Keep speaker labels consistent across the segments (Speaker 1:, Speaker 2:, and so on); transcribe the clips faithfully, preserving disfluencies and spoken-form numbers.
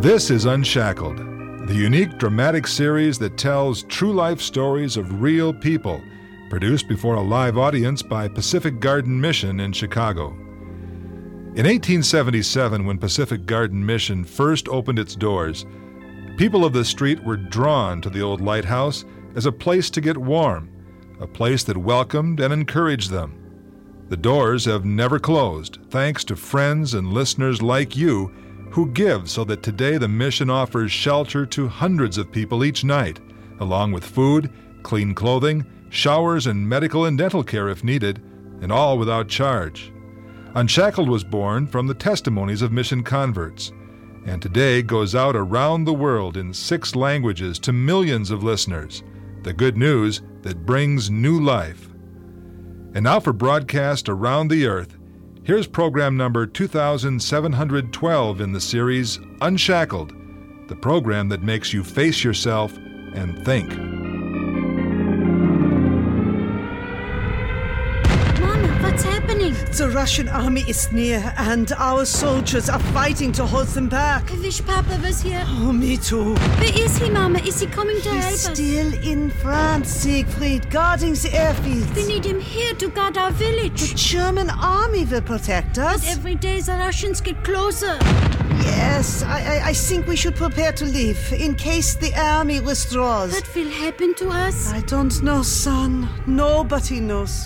Speaker 1: This is Unshackled, the unique dramatic series that tells true life stories of real people, produced before a live audience by Pacific Garden Mission in Chicago. In eighteen seventy-seven, when Pacific Garden Mission first opened its doors, people of the street were drawn to the old lighthouse as a place to get warm, a place that welcomed and encouraged them. The doors have never closed, thanks to friends and listeners like you who give so that today the mission offers shelter to hundreds of people each night, along with food, clean clothing, showers, and medical and dental care if needed, and all without charge. Unshackled was born from the testimonies of mission converts, and today goes out around the world in six languages to millions of listeners, the good news that brings new life. And now for broadcast around the earth, here's program number two thousand seven hundred twelve in the series Unshackled, the program that makes you face yourself and think.
Speaker 2: Mama, what's happening?
Speaker 3: The Russian army is near, and our soldiers are fighting to hold them back.
Speaker 2: I wish Papa was here.
Speaker 3: Oh, me too.
Speaker 2: Where is he, Mama? Is he coming to help
Speaker 3: He's
Speaker 2: us?
Speaker 3: still in France, Siegfried, guarding the airfields.
Speaker 2: We need him here to guard our village.
Speaker 3: The German army will protect us.
Speaker 2: But every day the Russians get closer.
Speaker 3: Yes, I, I, I think we should prepare to leave, in case the army withdraws.
Speaker 2: What will happen to us?
Speaker 3: I don't know, son. Nobody knows.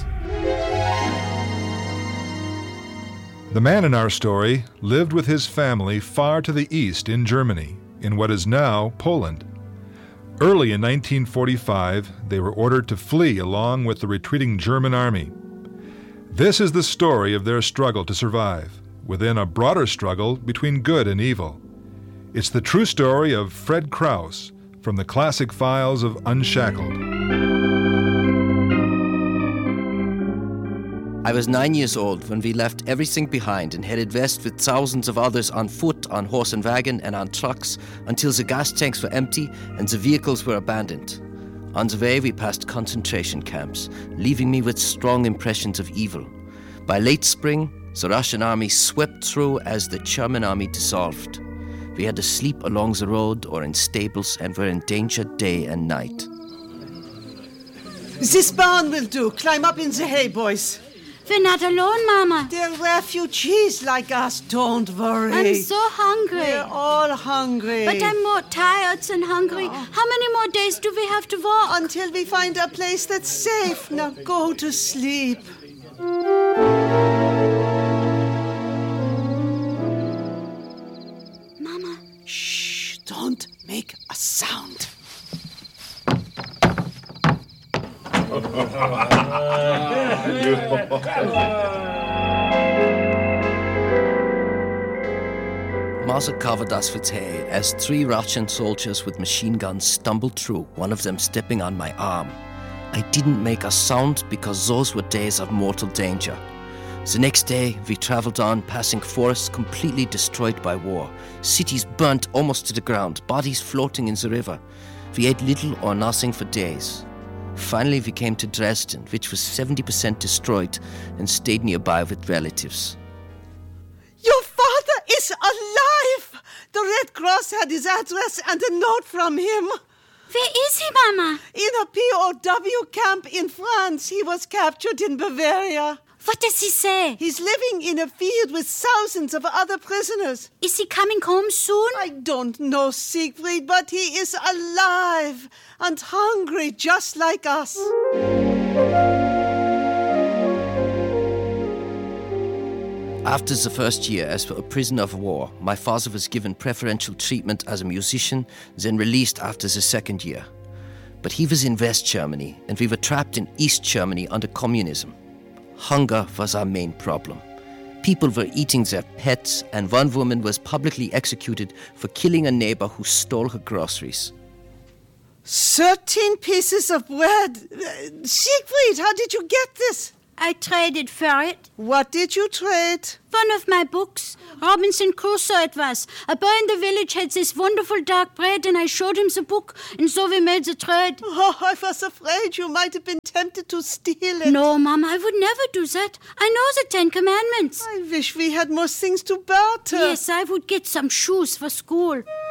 Speaker 1: The man in our story lived with his family far to the east in Germany, in what is now Poland. Early in nineteen forty-five, they were ordered to flee along with the retreating German army. This is the story of their struggle to survive, within a broader struggle between good and evil. It's the true story of Fred Krause from the classic files of Unshackled.
Speaker 4: I was nine years old when we left everything behind and headed west with thousands of others on foot, on horse and wagon, and on trucks until the gas tanks were empty and the vehicles were abandoned. On the way, we passed concentration camps, leaving me with strong impressions of evil. By late spring, the Russian army swept through as the German army dissolved. We had to sleep along the road or in stables and were in danger day and night.
Speaker 3: This barn will do. Climb up in the hay, boys.
Speaker 2: We're not alone, Mama.
Speaker 3: They're refugees like us, don't worry.
Speaker 2: I'm so hungry.
Speaker 3: We're all hungry.
Speaker 2: But I'm more tired than hungry.
Speaker 3: Oh.
Speaker 2: How many more days do we have to walk?
Speaker 3: Until we find a place that's safe. Now go to sleep.
Speaker 2: Mama.
Speaker 3: Shh, don't make a sound.
Speaker 4: Martha covered us with hay as three Russian soldiers with machine guns stumbled through, one of them stepping on my arm. I didn't make a sound because those were days of mortal danger. The next day, we traveled on, passing forests completely destroyed by war, cities burnt almost to the ground, bodies floating in the river. We ate little or nothing for days. Finally, we came to Dresden, which was seventy percent destroyed, and stayed nearby with relatives.
Speaker 3: Your father is alive! The Red Cross had his address and a note from him.
Speaker 2: Where is he, Mama?
Speaker 3: In a P O W camp in France. He was captured in Bavaria.
Speaker 2: What does he say?
Speaker 3: He's living in a field with thousands of other prisoners.
Speaker 2: Is he coming home soon?
Speaker 3: I don't know, Siegfried, but he is alive and hungry just like us.
Speaker 4: After the first year as a prisoner of war, my father was given preferential treatment as a musician, then released after the second year. But he was in West Germany, and we were trapped in East Germany under communism. Hunger was our main problem. People were eating their pets, and one woman was publicly executed for killing a neighbor who stole her groceries.
Speaker 3: Thirteen pieces of bread. Uh, Siegfried, how did you get this?
Speaker 2: I traded for it.
Speaker 3: What did you trade?
Speaker 2: One of my books. Robinson Crusoe it was. A boy in the village had this wonderful dark bread, and I showed him the book, and so we made the trade.
Speaker 3: Oh, I was afraid you might have been tempted to steal it.
Speaker 2: No, Mama, I would never do that. I know the Ten Commandments.
Speaker 3: I wish we had more things to barter.
Speaker 2: Yes, I would get some shoes for school.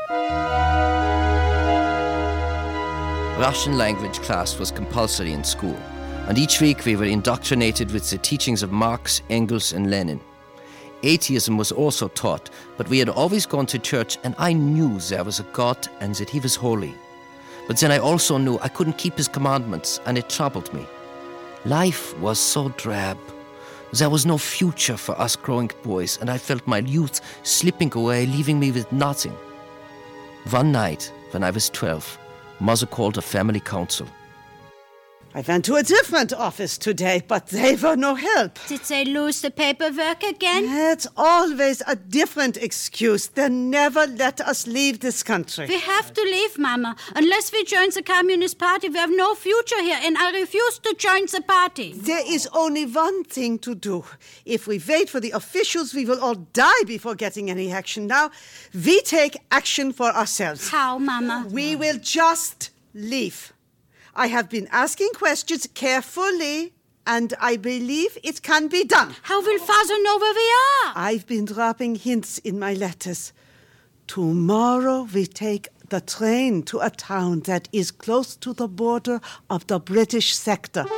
Speaker 4: Russian language class was compulsory in school, and each week we were indoctrinated with the teachings of Marx, Engels, and Lenin. Atheism was also taught, but we had always gone to church, and I knew there was a God and that he was holy. But then I also knew I couldn't keep his commandments, and it troubled me. Life was so drab. There was no future for us growing boys, and I felt my youth slipping away, leaving me with nothing. One night, when I was twelve, Mother called a family council.
Speaker 3: I went to a different office today, but they were no help.
Speaker 2: Did they lose the paperwork again?
Speaker 3: It's always a different excuse. They never let us leave this country.
Speaker 2: We have to leave, Mama. Unless we join the Communist Party, we have no future here, and I refuse to join the party.
Speaker 3: There is only one thing to do. If we wait for the officials, we will all die before getting any action. Now, we take action for ourselves.
Speaker 2: How, Mama?
Speaker 3: We will just leave. I have been asking questions carefully, and I believe it can be done.
Speaker 2: How will Father know where we are?
Speaker 3: I've been dropping hints in my letters. Tomorrow we take the train to a town that is close to the border of the British sector.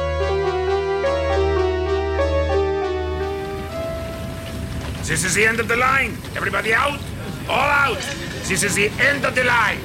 Speaker 5: This is the end of the line. Everybody out? All out. This is the end of the line.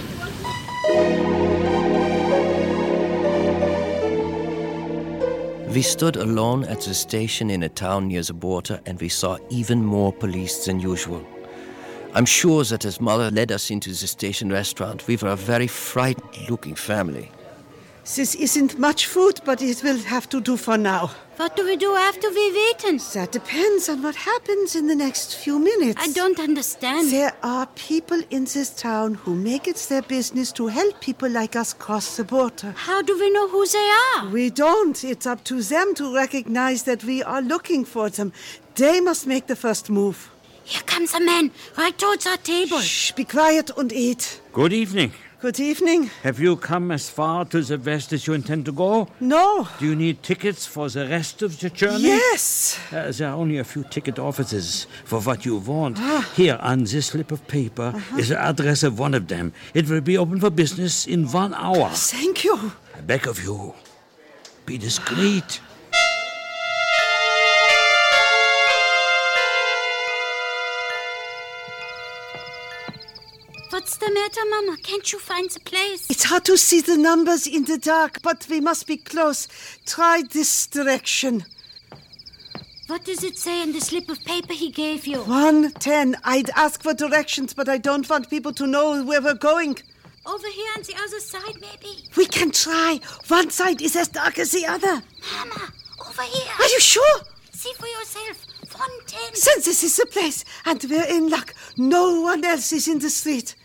Speaker 4: We stood alone at the station in a town near the border, and we saw even more police than usual. I'm sure that as Mother led us into the station restaurant, we were a very frightened-looking family.
Speaker 3: This isn't much food, but it will have to do for now.
Speaker 2: What do we do after we've eaten?
Speaker 3: That depends on what happens in the next few minutes.
Speaker 2: I don't understand.
Speaker 3: There are people in this town who make it their business to help people like us cross the border.
Speaker 2: How do we know who they are?
Speaker 3: We don't. It's up to them to recognize that we are looking for them. They must make the first move.
Speaker 2: Here comes a man, right towards our table.
Speaker 3: Shh, be quiet and eat.
Speaker 6: Good evening.
Speaker 3: Good evening.
Speaker 6: Have you come as far to the west as you intend to go?
Speaker 3: No.
Speaker 6: Do you need tickets for the rest of the journey?
Speaker 3: Yes.
Speaker 6: Uh, there are only a few ticket offices for what you want. Ah. Here, on this slip of paper, uh-huh. is the address of one of them. It will be open for business in one hour.
Speaker 3: Thank you.
Speaker 6: I beg of you, be discreet.
Speaker 2: What's the matter, Mama? Can't you find the place?
Speaker 3: It's hard to see the numbers in the dark, but we must be close. Try this direction.
Speaker 2: What does it say in the slip of paper he gave you?
Speaker 3: one ten. I'd ask for directions, but I don't want people to know where we're going.
Speaker 2: Over here on the other side, maybe?
Speaker 3: We can try. One side is as dark as the other.
Speaker 2: Mama, over here.
Speaker 3: Are you sure?
Speaker 2: See for yourself. one ten.
Speaker 3: Then this is the place, and we're in luck. No one else is in the street.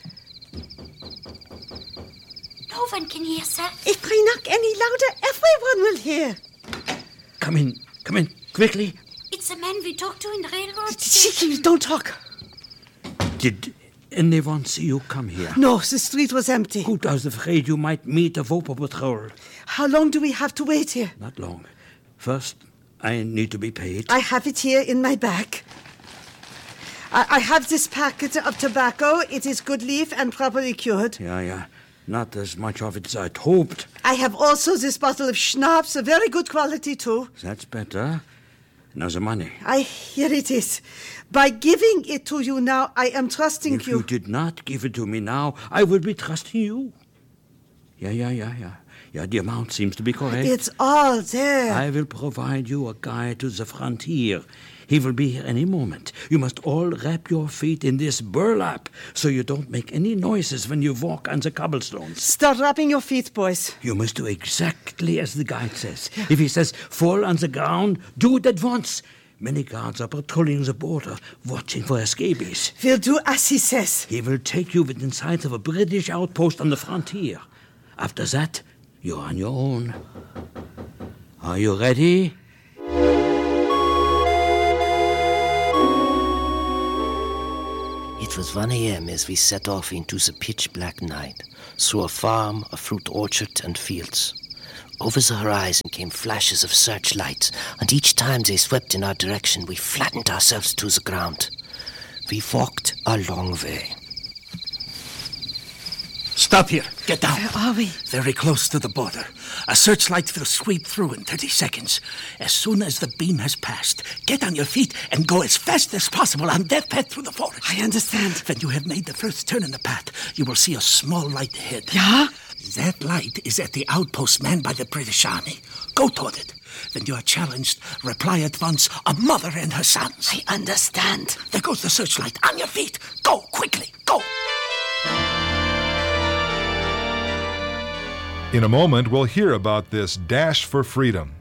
Speaker 2: No one can hear, sir.
Speaker 3: If we knock any louder, everyone will hear.
Speaker 6: Come in. Come in. Quickly.
Speaker 2: It's the man we talked to in the railroad station.
Speaker 3: Don't talk.
Speaker 6: Did anyone see you come here?
Speaker 3: No, the street was empty.
Speaker 6: Good, I was afraid you might meet a Vopa patrol.
Speaker 3: How long do we have to wait here?
Speaker 6: Not long. First, I need to be paid.
Speaker 3: I have it here in my bag. I, I have this packet of tobacco. It is good leaf and properly cured.
Speaker 6: Yeah, yeah. Not as much of it as I'd hoped.
Speaker 3: I have also this bottle of schnapps, a very good quality too.
Speaker 6: That's better. Now the money.
Speaker 3: I here it is. By giving it to you now, I am trusting
Speaker 6: if
Speaker 3: you.
Speaker 6: If you did not give it to me now, I would be trusting you. Yeah, yeah, yeah, yeah. Yeah, the amount seems to be correct.
Speaker 3: It's all there.
Speaker 6: I will provide you a guide to the frontier. He will be here any moment. You must all wrap your feet in this burlap so you don't make any noises when you walk on the cobblestones.
Speaker 3: Start wrapping your feet, boys.
Speaker 6: You must do exactly as the guide says. Yeah. If he says fall on the ground, do it at once. Many guards are patrolling the border, watching for escapees.
Speaker 3: We'll do as he says.
Speaker 6: He will take you within sight of a British outpost on the frontier. After that, you're on your own. Are you ready?
Speaker 4: It was one a.m. as we set off into the pitch-black night, through a farm, a fruit orchard, and fields. Over the horizon came flashes of searchlights, and each time they swept in our direction, we flattened ourselves to the ground. We walked a long way.
Speaker 7: Stop here. Get down.
Speaker 3: Where are we?
Speaker 7: Very close to the border. A searchlight will sweep through in thirty seconds. As soon as the beam has passed, get on your feet and go as fast as possible on that path through the forest.
Speaker 3: I understand.
Speaker 7: When you have made the first turn in the path, you will see a small light ahead.
Speaker 3: Yeah?
Speaker 7: That light is at the outpost manned by the British Army. Go toward it. When you are challenged, reply at once, a mother and her sons.
Speaker 3: I understand.
Speaker 7: There goes the searchlight. On your feet. Go, quickly, go.
Speaker 1: In a moment, we'll hear about this dash for freedom.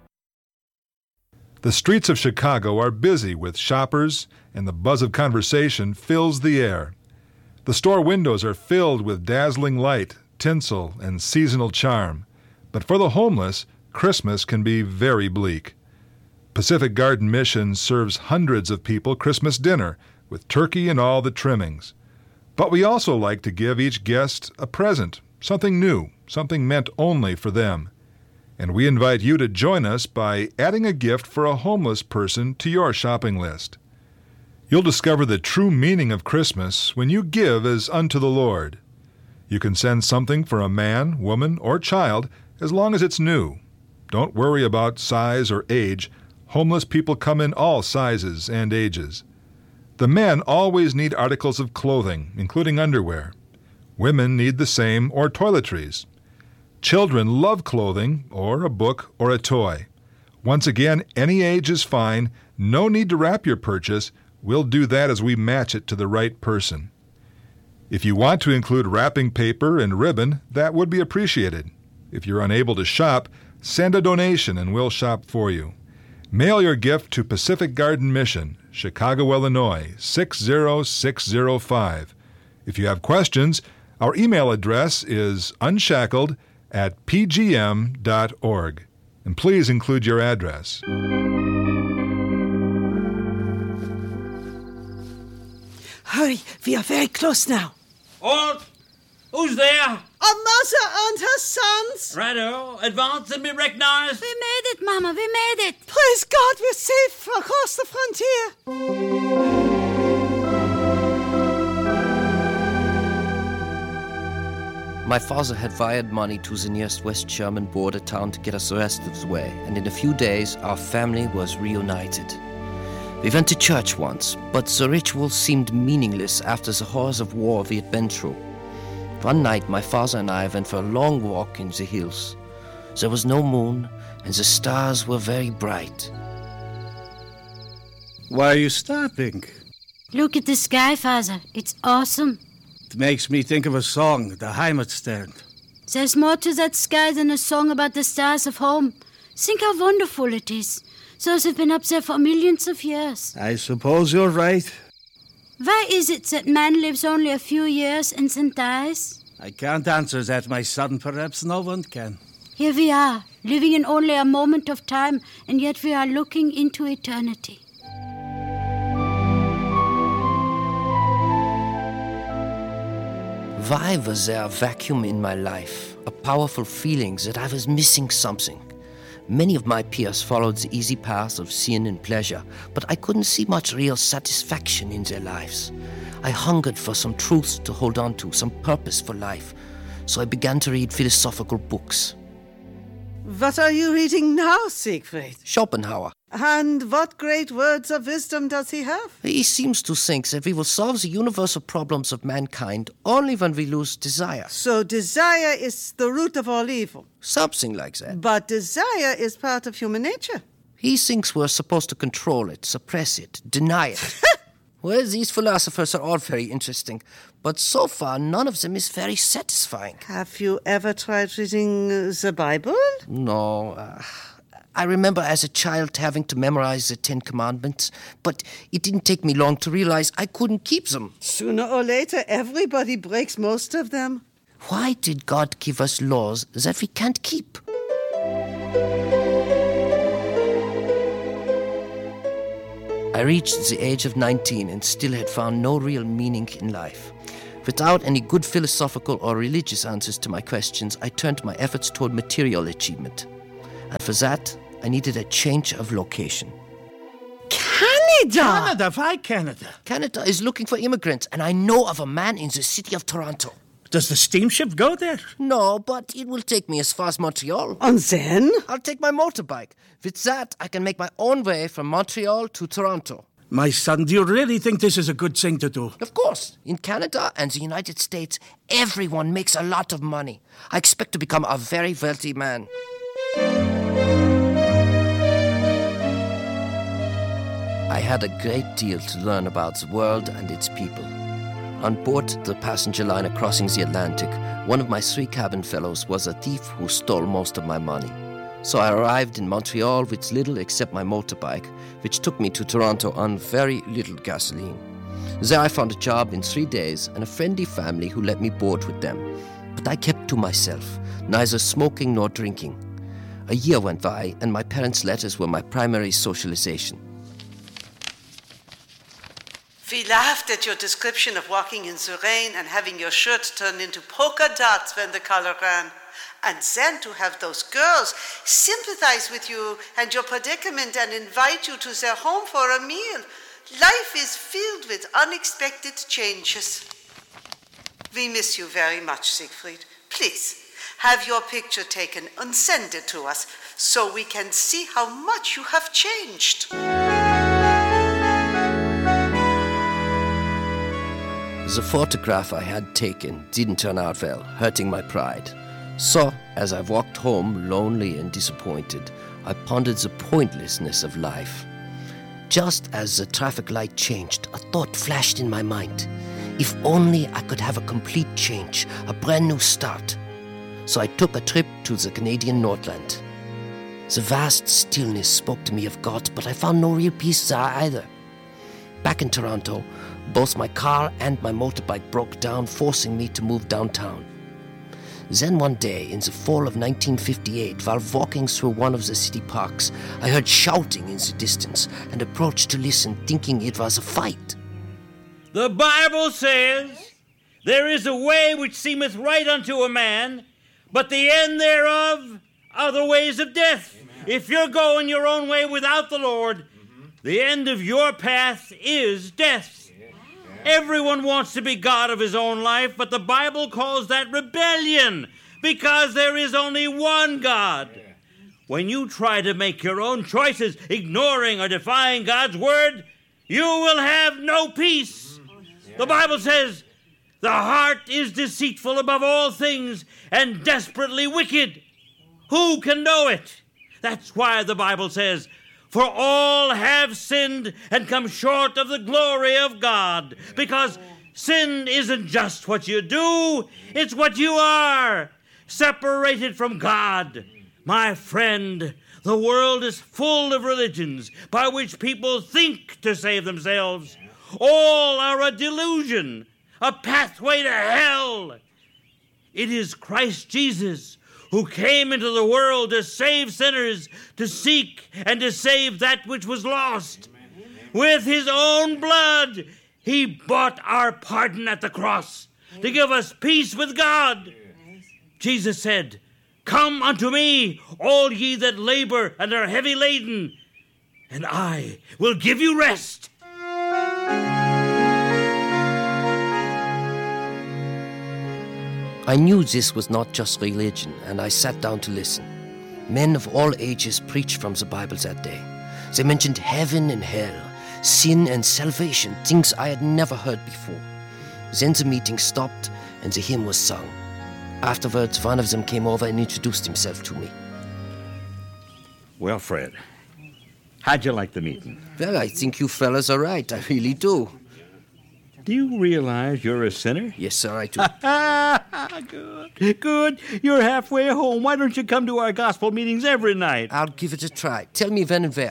Speaker 1: The streets of Chicago are busy with shoppers, and the buzz of conversation fills the air. The store windows are filled with dazzling light, tinsel, and seasonal charm. But for the homeless, Christmas can be very bleak. Pacific Garden Mission serves hundreds of people Christmas dinner with turkey and all the trimmings. But we also like to give each guest a present, something new, something meant only for them. And we invite you to join us by adding a gift for a homeless person to your shopping list. You'll discover the true meaning of Christmas when you give as unto the Lord. You can send something for a man, woman, or child as long as it's new. Don't worry about size or age. Homeless people come in all sizes and ages. The men always need articles of clothing, including underwear. Women need the same or toiletries. Children love clothing or a book or a toy. Once again, any age is fine. No need to wrap your purchase. We'll do that as we match it to the right person. If you want to include wrapping paper and ribbon, that would be appreciated. If you're unable to shop, send a donation and we'll shop for you. Mail your gift to Pacific Garden Mission, Chicago, Illinois, six zero six zero five. If you have questions, our email address is unshackled at p g m dot org. And please include your address.
Speaker 3: Hurry, we are very close now.
Speaker 6: Halt! Who's there?
Speaker 3: A mother and her sons.
Speaker 6: Righto. Advance and be recognized.
Speaker 2: We made it, Mama, we made it.
Speaker 3: Praise God, we're safe across the frontier.
Speaker 4: My father had wired money to the nearest West German border town to get us the rest of the way, and in a few days our family was reunited. We went to church once, but the ritual seemed meaningless after the horrors of war we had been through. One night my father and I went for a long walk in the hills. There was no moon, and the stars were very bright.
Speaker 7: Why are you stopping?
Speaker 2: Look at the sky, Father. It's awesome.
Speaker 7: It makes me think of a song, the Heimatstern.
Speaker 2: There's more to that sky than a song about the stars of home. Think how wonderful it is. Those have been up there for millions of years.
Speaker 7: I suppose you're right.
Speaker 2: Why is it that man lives only a few years and then dies?
Speaker 7: I can't answer that, my son. Perhaps no one can.
Speaker 2: Here we are, living in only a moment of time, and yet we are looking into eternity.
Speaker 4: Why was there a vacuum in my life, a powerful feeling that I was missing something? Many of my peers followed the easy path of sin and pleasure, but I couldn't see much real satisfaction in their lives. I hungered for some truth to hold on to, some purpose for life, so I began to read philosophical books.
Speaker 3: What are you reading now, Siegfried?
Speaker 4: Schopenhauer.
Speaker 3: And what great words of wisdom does he have?
Speaker 4: He seems to think that we will solve the universal problems of mankind only when we lose desire.
Speaker 3: So desire is the root of all evil.
Speaker 4: Something like that.
Speaker 3: But desire is part of human nature.
Speaker 4: He thinks we're supposed to control it, suppress it, deny it. Well, these philosophers are all very interesting, but so far none of them is very satisfying.
Speaker 3: Have you ever tried reading uh, the Bible?
Speaker 4: No. Uh, I remember as a child having to memorize the Ten Commandments, but it didn't take me long to realize I couldn't keep them.
Speaker 3: Sooner or later, everybody breaks most of them.
Speaker 4: Why did God give us laws that we can't keep? I reached the age of nineteen and still had found no real meaning in life. Without any good philosophical or religious answers to my questions, I turned my efforts toward material achievement. And for that, I needed a change of location.
Speaker 3: Canada!
Speaker 7: Canada? Why Canada?
Speaker 4: Canada is looking for immigrants, and I know of a man in the city of Toronto.
Speaker 7: Does the steamship go there?
Speaker 4: No, but it will take me as far as Montreal.
Speaker 3: And then?
Speaker 4: I'll take my motorbike. With that, I can make my own way from Montreal to Toronto.
Speaker 7: My son, do you really think this is a good thing to do?
Speaker 4: Of course. In Canada and the United States, everyone makes a lot of money. I expect to become a very wealthy man. I had a great deal to learn about the world and its people. On board the passenger liner crossing the Atlantic, one of my three cabin fellows was a thief who stole most of my money. So I arrived in Montreal with little except my motorbike, which took me to Toronto on very little gasoline. There I found a job in three days and a friendly family who let me board with them. But I kept to myself, neither smoking nor drinking. A year went by, and my parents' letters were my primary socialization.
Speaker 3: We laughed at your description of walking in the rain and having your shirt turned into polka dots when the color ran. And then to have those girls sympathize with you and your predicament and invite you to their home for a meal. Life is filled with unexpected changes. We miss you very much, Siegfried. Please, have your picture taken and send it to us so we can see how much you have changed.
Speaker 4: The photograph I had taken didn't turn out well, hurting my pride. So, as I walked home, lonely and disappointed, I pondered the pointlessness of life. Just as the traffic light changed, a thought flashed in my mind. If only I could have a complete change, a brand new start. So I took a trip to the Canadian Northland. The vast stillness spoke to me of God, but I found no real peace there either. Back in Toronto, both my car and my motorbike broke down, forcing me to move downtown. Then one day, in the fall of nineteen fifty-eight, while walking through one of the city parks, I heard shouting in the distance and approached to listen, thinking it was a fight.
Speaker 6: The Bible says, "There is a way which seemeth right unto a man, but the end thereof are the ways of death." Amen. If you're going your own way without the Lord, mm-hmm. the end of your path is death. Everyone wants to be God of his own life, but the Bible calls that rebellion, because there is only one God. When you try to make your own choices, ignoring or defying God's word, you will have no peace. The Bible says, "The heart is deceitful above all things and desperately wicked. Who can know it?" That's why the Bible says, "For all have sinned and come short of the glory of God." Because sin isn't just what you do, it's what you are, separated from God. My friend, the world is full of religions by which people think to save themselves. All are a delusion, a pathway to hell. It is Christ Jesus who came into the world to save sinners, to seek and to save that which was lost. With his own blood, he bought our pardon at the cross to give us peace with God. Jesus said, "Come unto me, all ye that labor and are heavy laden, and I will give you rest."
Speaker 4: I knew this was not just religion, and I sat down to listen. Men of all ages preached from the Bible that day. They mentioned heaven and hell, sin and salvation, things I had never heard before. Then the meeting stopped, and the hymn was sung. Afterwards, one of them came over and introduced himself to me.
Speaker 6: Well, Fred, how'd you like the meeting?
Speaker 4: Well, I think you fellas are right. I really do.
Speaker 6: Do you realize you're a sinner?
Speaker 4: Yes, sir, I do.
Speaker 6: Good. Good. You're halfway home. Why don't you come to our gospel meetings every night?
Speaker 4: I'll give it a try. Tell me when and where.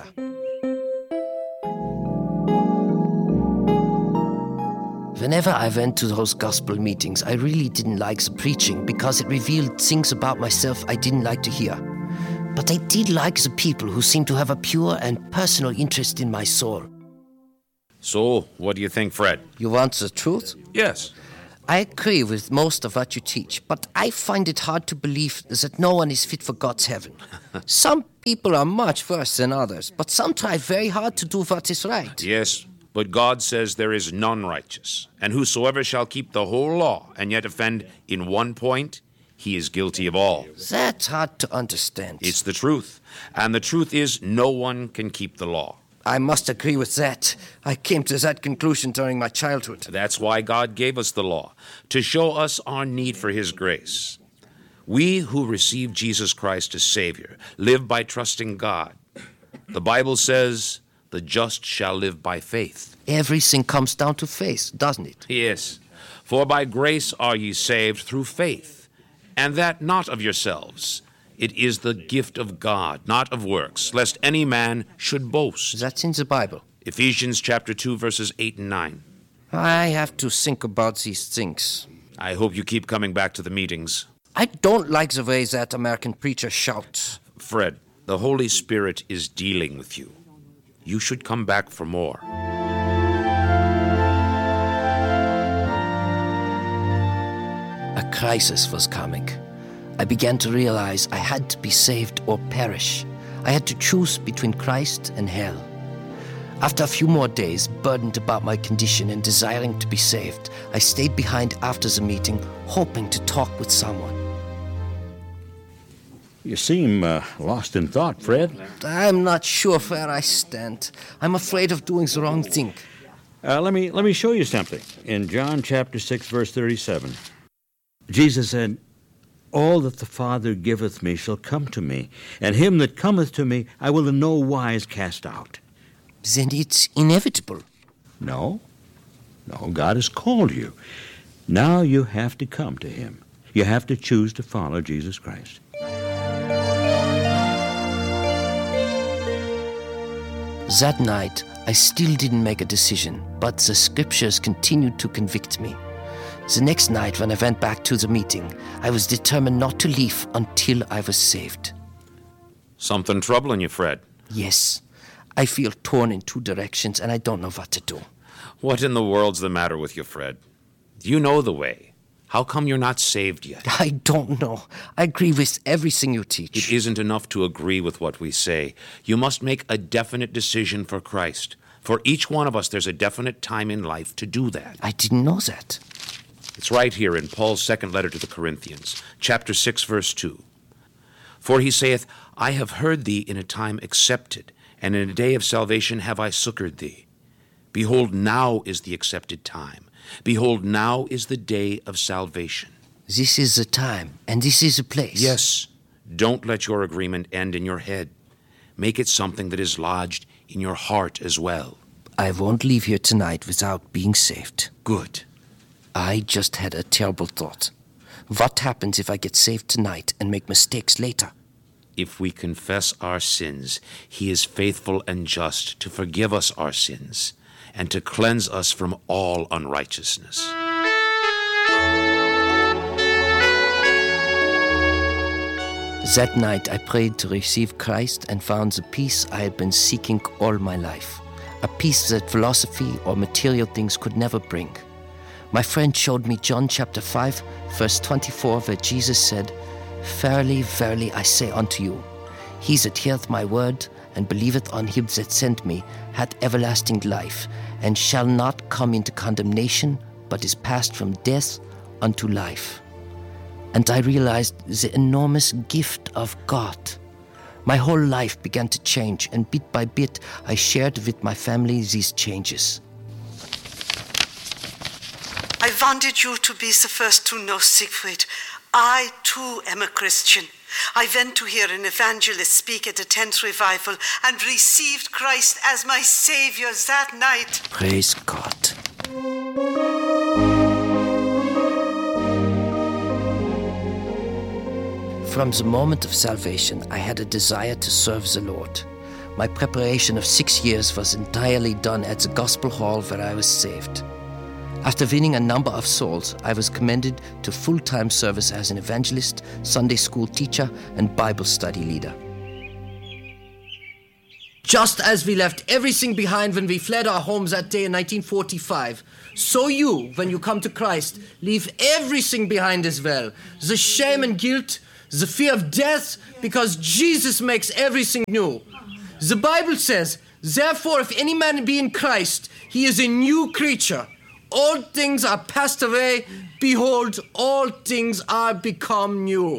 Speaker 4: Whenever I went to those gospel meetings, I really didn't like the preaching because it revealed things about myself I didn't like to hear. But I did like the people who seemed to have a pure and personal interest in my soul.
Speaker 5: So, what do you think, Fred?
Speaker 4: You want the truth?
Speaker 5: Yes.
Speaker 4: I agree with most of what you teach, but I find it hard to believe that no one is fit for God's heaven. Some people are much worse than others, but some try very hard to do what is right.
Speaker 5: Yes, But God says there is none righteous, and whosoever shall keep the whole law and yet offend in one point, he is guilty of all.
Speaker 4: That's hard to understand.
Speaker 5: It's the truth, and the truth is no one can keep the law.
Speaker 4: I must agree with that. I came to that conclusion during my childhood.
Speaker 5: That's why God gave us the law, to show us our need for his grace. We who receive Jesus Christ as Savior live by trusting God. The Bible says, the just shall live by faith.
Speaker 4: Everything comes down to faith, doesn't it?
Speaker 5: Yes. For by grace are ye saved through faith, and that not of yourselves. It is the gift of God, not of works, lest any man should boast.
Speaker 4: That's in the Bible.
Speaker 5: Ephesians chapter two, verses eight and nine.
Speaker 4: I have to think about these things.
Speaker 5: I hope you keep coming back to the meetings.
Speaker 4: I don't like the way that American preacher shouts.
Speaker 5: Fred, the Holy Spirit is dealing with you. You should come back for more.
Speaker 4: A crisis was coming. I began to realize I had to be saved or perish. I had to choose between Christ and hell. After a few more days, burdened about my condition and desiring to be saved, I stayed behind after the meeting, hoping to talk with someone.
Speaker 6: You seem uh, lost in thought, Fred.
Speaker 4: I'm not sure where I stand. I'm afraid of doing the wrong thing.
Speaker 6: Uh, let me let me show you something. In John chapter six, verse thirty-seven, Jesus said, all that the Father giveth me shall come to me, and him that cometh to me I will in no wise cast out.
Speaker 4: Then it's inevitable.
Speaker 6: No. No, God has called you. Now you have to come to him. You have to choose to follow Jesus Christ.
Speaker 4: That night, I still didn't make a decision, but the scriptures continued to convict me. The next night, when I went back to the meeting, I was determined not to leave until I was saved.
Speaker 5: Something troubling you, Fred?
Speaker 4: Yes. I feel torn in two directions, and I don't know what to do.
Speaker 5: What in the world's the matter with you, Fred? You know the way. How come you're not saved yet?
Speaker 4: I don't know. I agree with everything you teach.
Speaker 5: It isn't enough to agree with what we say. You must make a definite decision for Christ. For each one of us, there's a definite time in life to do that.
Speaker 4: I didn't know that.
Speaker 5: It's right here in Paul's second letter to the Corinthians, chapter six, verse two. For he saith, I have heard thee in a time accepted, and in a day of salvation have I succored thee. Behold, now is the accepted time. Behold, now is the day of salvation.
Speaker 4: This is the time, and this is the place.
Speaker 5: Yes. Don't let your agreement end in your head. Make it something that is lodged in your heart as well.
Speaker 4: I won't leave here tonight without being saved.
Speaker 5: Good.
Speaker 4: I just had a terrible thought. What happens if I get saved tonight and make mistakes later?
Speaker 5: If we confess our sins, he is faithful and just to forgive us our sins and to cleanse us from all unrighteousness.
Speaker 4: That night I prayed to receive Christ and found the peace I had been seeking all my life. A peace that philosophy or material things could never bring. My friend showed me John chapter five, verse twenty-four, where Jesus said, Verily, verily, I say unto you, he that heareth my word and believeth on him that sent me hath everlasting life, and shall not come into condemnation, but is passed from death unto life. And I realized the enormous gift of God. My whole life began to change, and bit by bit I shared with my family these changes.
Speaker 3: I wanted you to be the first to know, Siegfried. I, too, am a Christian. I went to hear an evangelist speak at a tent revival and received Christ as my Savior that night.
Speaker 4: Praise God. From the moment of salvation, I had a desire to serve the Lord. My preparation of six years was entirely done at the Gospel Hall where I was saved. After winning a number of souls, I was commended to full-time service as an evangelist, Sunday school teacher, and Bible study leader. Just as we left everything behind when we fled our homes that day in nineteen forty-five, so you, when you come to Christ, leave everything behind as well. The shame and guilt, the fear of death, because Jesus makes everything new. The Bible says, therefore, if any man be in Christ, He is a new creature. Old things are passed away. Behold, all things are become new.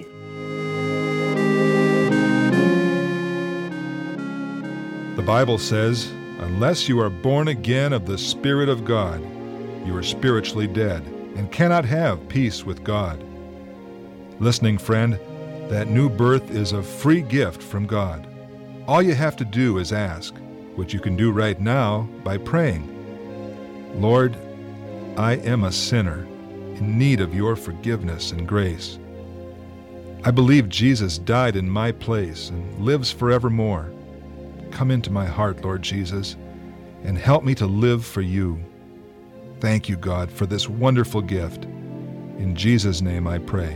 Speaker 1: The Bible says, unless you are born again of the Spirit of God, you are spiritually dead and cannot have peace with God. Listening friend, that new birth is a free gift from God. All you have to do is ask, which you can do right now by praying. Lord, I am a sinner in need of your forgiveness and grace. I believe Jesus died in my place and lives forevermore. Come into my heart, Lord Jesus, and help me to live for you. Thank you, God, for this wonderful gift. In Jesus' name I pray.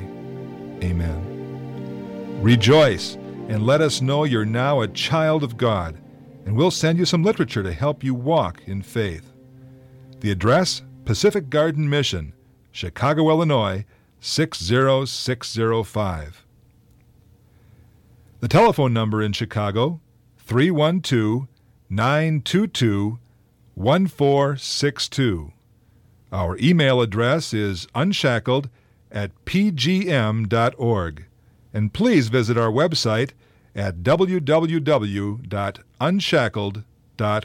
Speaker 1: Amen. Rejoice and let us know you're now a child of God, and we'll send you some literature to help you walk in faith. The address, Pacific Garden Mission, Chicago, Illinois, six zero six zero five. The telephone number in Chicago, three one two, nine two two, one four six two. Our email address is unshackled at p g m dot org. And please visit our website at w w w dot unshackled dot org.